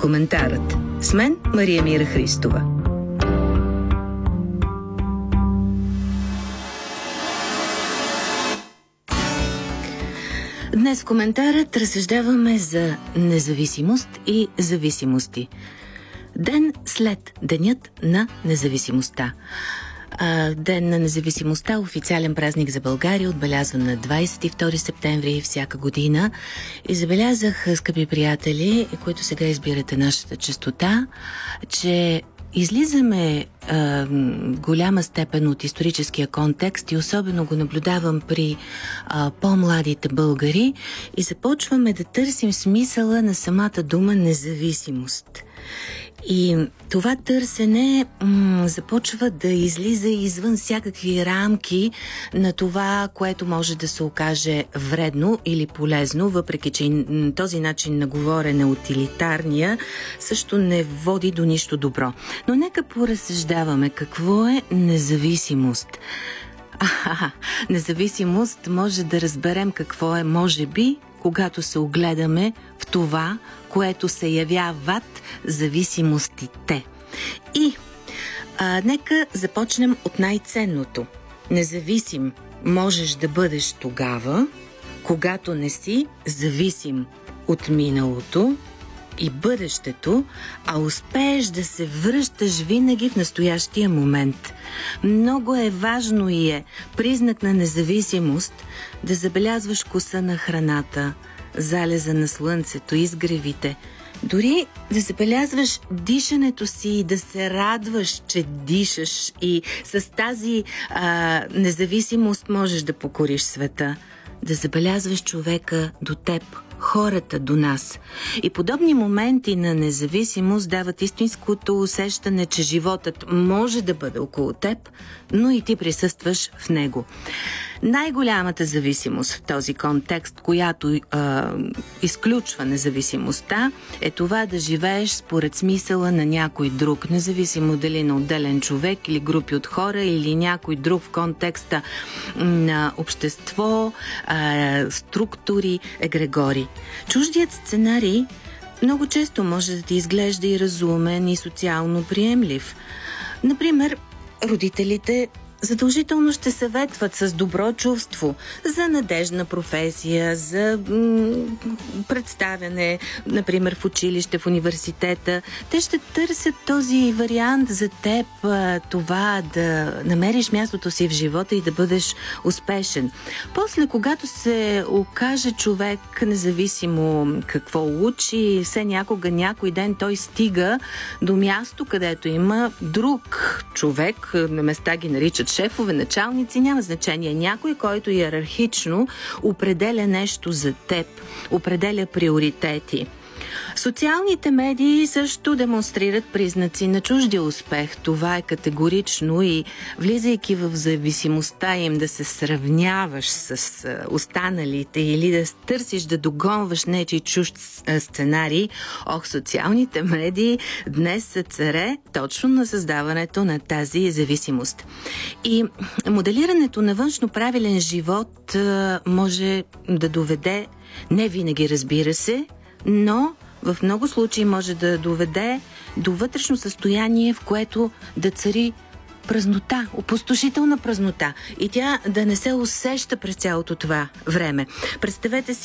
Коментарът. С мен Мария Мира Христова. Днес в коментарът разсъждаваме за независимост и зависимости. Ден след Денят на независимостта. Ден на независимостта, официален празник за България, отбелязван на 22 септември всяка година. И забелязах, скъпи приятели, които сега избирате нашата честота, че излизаме голяма степен от историческия контекст и особено го наблюдавам при по-младите българи и започваме да търсим смисъла на самата дума независимост. И това търсене започва да излиза извън всякакви рамки на това, което може да се окаже вредно или полезно, въпреки че този начин на говорене, утилитарния, също не води до нищо добро. Но нека поразсъждаваме какво е независимост. Независимост може да разберем какво е, може би, когато се огледаме в това, което се явяват зависимостите. И нека започнем от най-ценното. Независим можеш да бъдеш тогава, когато не си зависим от миналото и бъдещето, а успееш да се връщаш винаги в настоящия момент. Много е важно и е признак на независимост да забелязваш вкуса на храната, залеза на слънцето, изгревите. Дори да забелязваш дишането си и да се радваш, че дишаш, и с тази независимост можеш да покориш света. Да забелязваш човека до теб, хората до нас. И подобни моменти на независимост дават истинското усещане, че животът може да бъде около теб, но и ти присъстваш в него. Най-голямата зависимост в този контекст, която изключва независимостта, е това да живееш според смисъла на някой друг, независимо дали на отделен човек или групи от хора или някой друг в контекста на общество, структури, егрегори. Чуждият сценарий много често може да ти изглежда и разумен, и социално приемлив. Например, родителите задължително ще съветват с добро чувство за надеждна професия, за представяне, например в училище, в университета. Те ще търсят този вариант за теб, това да намериш мястото си в живота и да бъдеш успешен. После, когато се окаже човек, независимо какво учи, все някога, някой ден той стига до място, където има друг човек, на места ги наричат шефове, началници, няма значение. Някой, който иерархично определя нещо за теб, определя приоритети. Социалните медии също демонстрират признаци на чуждия успех. Това е категорично и влизайки в зависимостта им да се сравняваш с останалите или да търсиш да догонваш нечий чужд сценарий, социалните медии днес са царе точно на създаването на тази зависимост. И моделирането на външно правилен живот може да доведе, не винаги разбира се, но в много случаи може да доведе до вътрешно състояние, в което да цари празнота, опустошителна празнота. И тя да не се усеща през цялото това време. Представете си